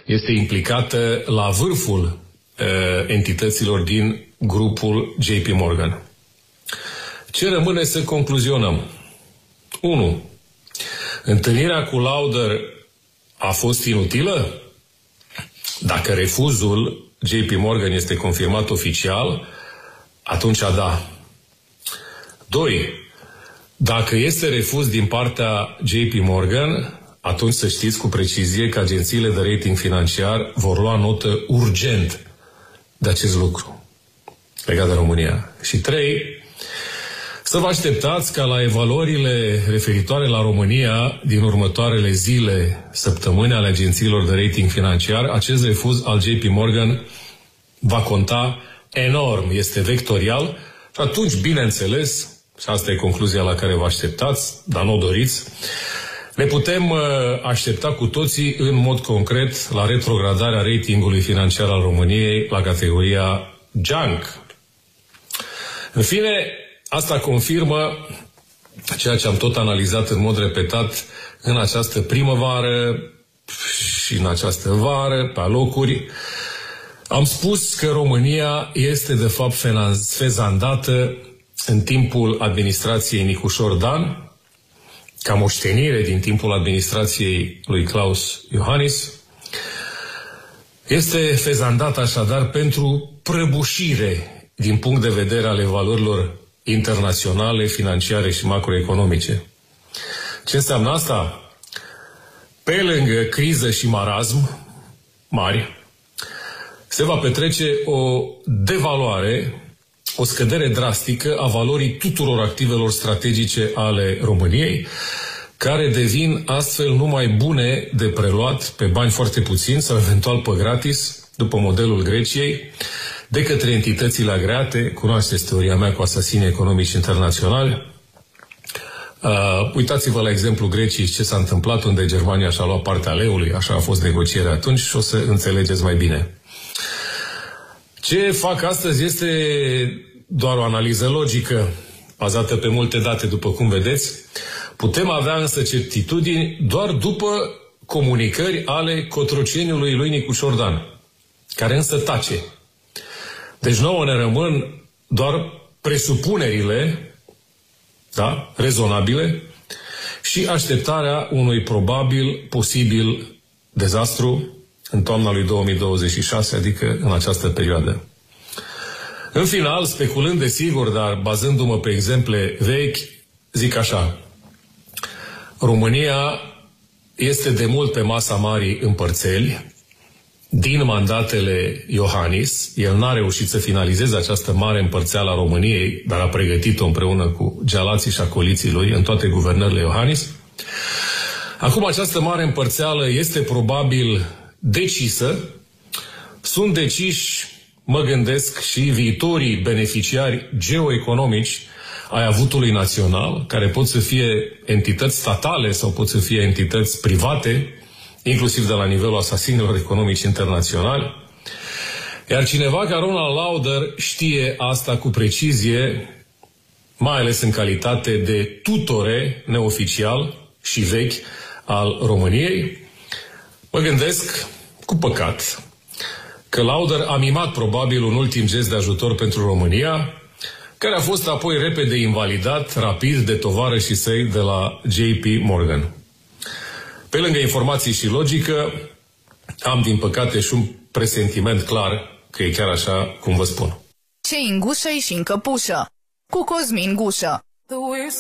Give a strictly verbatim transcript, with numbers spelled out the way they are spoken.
este implicată la vârful uh, entităților din grupul J P Morgan. Ce rămâne să concluzionăm? unu. Întâlnirea cu Lauder a fost inutilă? Dacă refuzul J P Morgan este confirmat oficial, atunci da. doi. Dacă este refuz din partea J P Morgan, atunci să știți cu precizie că agențiile de rating financiar vor lua notă urgent de acest lucru legat de România. Și trei. Să vă așteptați ca la evaluările referitoare la România din următoarele zile, săptămâni ale agențiilor de rating financiar, acest refuz al J P Morgan va conta enorm, este vectorial și atunci, bineînțeles, și asta e concluzia la care vă așteptați, dar nu o doriți, ne putem uh, aștepta cu toții în mod concret la retrogradarea ratingului financiar al României la categoria junk. În fine, asta confirmă ceea ce am tot analizat în mod repetat în această primăvară și în această vară, pe alocuri. Am spus că România este de fapt fezandată în timpul administrației Nicușor Dan, ca moștenire din timpul administrației lui Klaus Iohannis. Este fezandată așadar pentru prăbușire din punct de vedere ale valorilor internaționale, financiare și macroeconomice. Ce înseamnă asta? Pe lângă criză și marazm mari, se va petrece o devaluare, o scădere drastică a valorii tuturor activelor strategice ale României, care devin astfel numai bune de preluat pe bani foarte puțini sau eventual pe gratis, după modelul Greciei, de către entitățile agreate. Cunoașteți teoria mea cu asasinii economici internaționali. Uh, uitați-vă la exemplu Greciei ce s-a întâmplat, unde Germania și-a luat partea leului, așa a fost negocierea atunci și o să înțelegeți mai bine. Ce fac astăzi este doar o analiză logică, bazată pe multe date, după cum vedeți. Putem avea însă certitudini doar după comunicări ale cotroceniului lui Nicușor Dan, care însă tace. Deci nouă ne rămân doar presupunerile, da, rezonabile, și așteptarea unui probabil posibil dezastru în toamna lui două mii douăzeci și șase, adică în această perioadă. În final, speculând desigur, dar bazându-mă pe exemple vechi, zic așa: România este de mult pe masa marii împărțeli. Din mandatele Iohannis, el n-a reușit să finalizeze această mare împărțeală a României, dar a pregătit-o împreună cu gealații și acoliții lui în toate guvernările Iohannis. Acum această mare împărțeală este probabil decisă. Sunt deciși, mă gândesc, și viitorii beneficiari geoeconomici ai avutului național, care pot să fie entități statale sau pot să fie entități private, inclusiv de la nivelul asasinilor economici internaționali. Iar cineva ca Ronald Lauder știe asta cu precizie, mai ales în calitate de tutore neoficial și vechi al României. Mă gândesc, cu păcat, că Lauder a mimat probabil un ultim gest de ajutor pentru România, care a fost apoi repede invalidat, rapid, de tovarășii săi de la J P Morgan. Pe lângă informații și logică, am din păcate și un presentiment clar că e chiar așa cum vă spun. Ce-i în gușă și în căpușă, cu Cosmin Gușă.